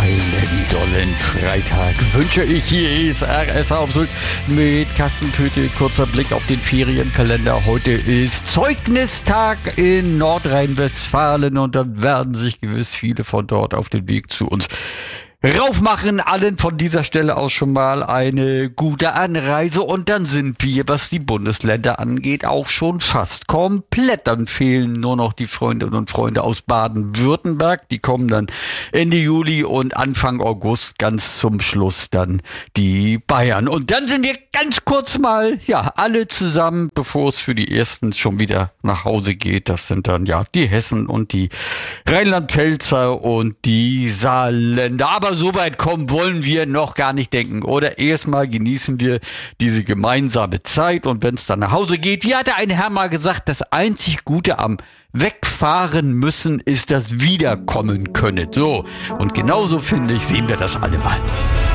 Einen dollen Freitag wünsche ich. Hier ist RS auf Sylt mit Carsten Töte. Kurzer Blick auf den Ferienkalender. Heute ist Zeugnistag in Nordrhein-Westfalen und da werden sich gewiss viele von dort auf den Weg zu uns raufmachen. Allen von dieser Stelle aus schon mal eine gute Anreise und dann sind wir, was die Bundesländer angeht, auch schon fast komplett. Dann fehlen nur noch die Freundinnen und Freunde aus Baden-Württemberg. Die kommen dann Ende Juli und Anfang August, ganz zum Schluss dann die Bayern. Und dann sind wir ganz kurz mal, alle zusammen, bevor es für die Ersten schon wieder nach Hause geht. Das sind dann die Hessen und die Rheinland-Pfälzer und die Saarländer. Aber so weit kommen wollen wir noch gar nicht denken. Oder erstmal genießen wir diese gemeinsame Zeit und wenn es dann nach Hause geht, wie hatte ein Herr mal gesagt, das einzig Gute am Wegfahren müssen ist das Wiederkommen können. So, und genauso finde ich, sehen wir das alle mal.